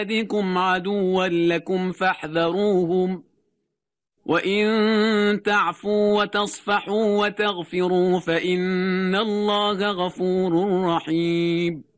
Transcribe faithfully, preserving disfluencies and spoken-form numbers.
بكم عدوا لكم فاحذروهم وإن تعفوا وتصفحوا وتغفروا فإن الله غفور رحيم